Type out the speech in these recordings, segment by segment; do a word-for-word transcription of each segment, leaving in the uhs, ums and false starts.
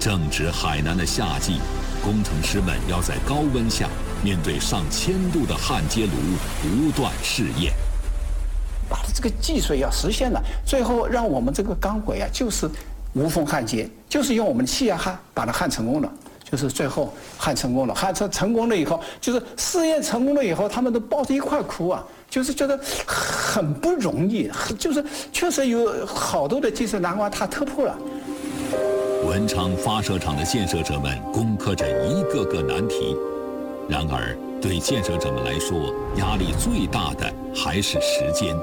正值海南的夏季，工程师们要在高温下面对上千度的焊接炉不断试验。 把这个技术要实现了，最后让我们这个钢轨啊，就是无缝焊接，就是用我们的气压焊把它焊成功了。就是最后焊成功了，焊成成功了以后，就是试验成功了以后，他们都抱着一块哭啊，就是觉得很不容易，就是确实有好多的技术难关他突破了。 文昌发射场的建设者们攻克着一个个难题，然而对建设者们来说，压力最大的还是时间。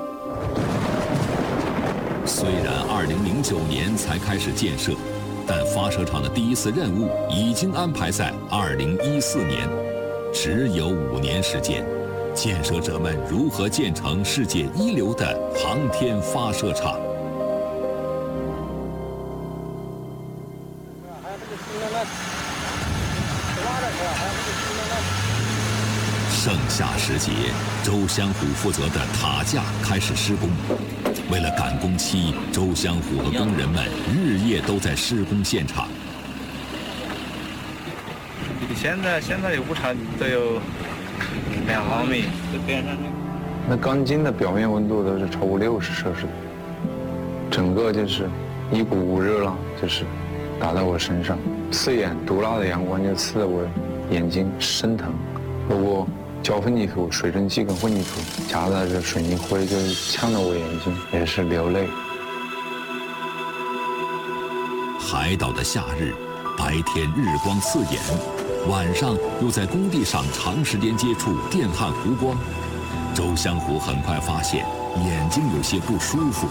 虽然二零零九年才开始建设，但发射场的第一次任务已经安排在二零一四年，只有五年时间，建设者们如何建成世界一流的航天发射场？盛夏时节，周湘虎负责的塔架开始施工。为了赶工期，周湘虎和工人们日夜都在施工现场。 现在现在误差都有两毫米。 那钢筋的表面温度都是超过六十摄氏度，整个就是一股股热浪，就是打在我身上，刺眼毒辣的阳光就刺得我眼睛生疼。如果胶混凝土、水蒸气跟混凝土夹杂着水泥灰，就是呛得我眼睛也是流泪。 海岛的夏日，白天日光刺眼，晚上又在工地上长时间接触电焊弧光，周湘虎很快发现眼睛有些不舒服。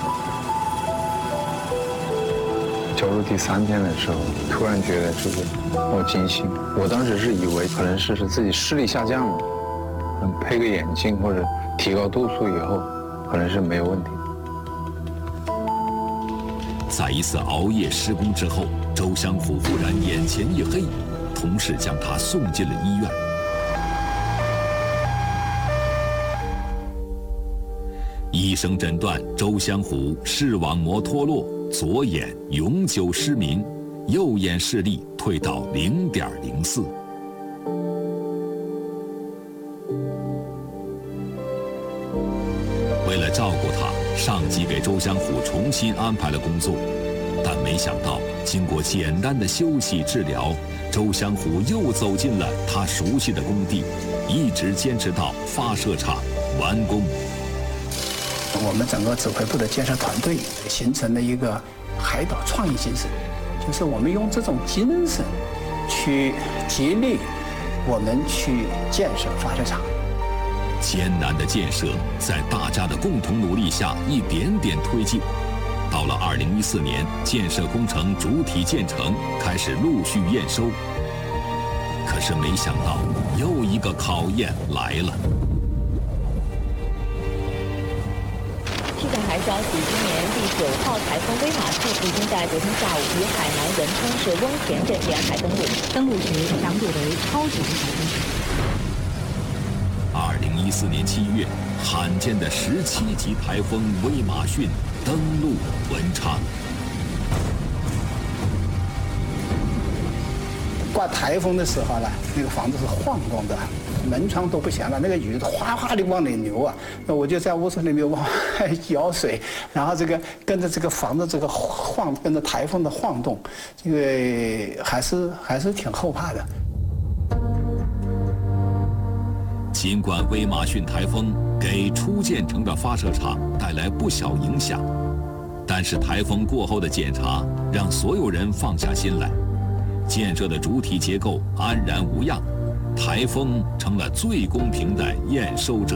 交入第三天的时候，突然觉得就是好惊醒。我当时是以为可能是是自己视力下降了。配个眼镜或者提高度数以后，可能是没有问题。 在一次熬夜施工之后，周湘虎忽然眼前一黑，同事将他送进了医院。医生诊断周湘虎视网膜脱落，左眼永久失明，右眼视力退到零点零四。为了照顾他，上级给周湘虎重新安排了工作，但没想到，经过简单的休息治疗，周湘虎又走进了他熟悉的工地，一直坚持到发射场完工。 我们整个指挥部的建设团队形成了一个海岛创意精神，就是我们用这种精神去激励我们去建设发射场。 艰难的建设在大家的共同努力下一点点推进，到了二零一四年，建设工程主体建成，开始陆续验收。可是没想到，又一个考验来了。 气象台消息，今年第九号台风威马逊已经在昨天下午于海南文昌市翁田镇沿海登陆，登陆时强度为超级台风。 二零一四年七月，罕见的十七级台风威马逊登陆文昌。 刮台风的时候呢，那个房子是晃动的，门窗都不响了，那个雨哗哗的往里流啊。那我就在屋子里面往外舀水，然后这个跟着这个房子这个晃，跟着台风的晃动，这个还是还是挺后怕的。 尽管威马逊台风给初建成的发射场带来不小影响，但是台风过后的检查让所有人放下心来，建设的主体结构安然无恙，台风成了最公平的验收者。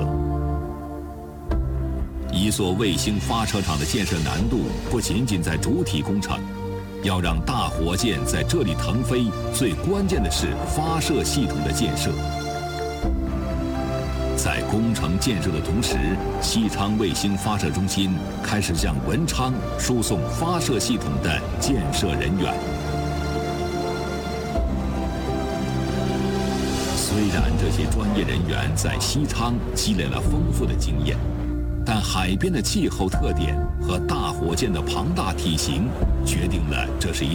一座卫星发射场的建设难度不仅仅在主体工程，要让大火箭在这里腾飞，最关键的是发射系统的建设。在工程建设的同时，西昌卫星发射中心开始向文昌输送发射系统的建设人员。虽然这些专业人员在西昌积累了丰富的经验，但海边的气候特点和大火箭的庞大体型决定了这是一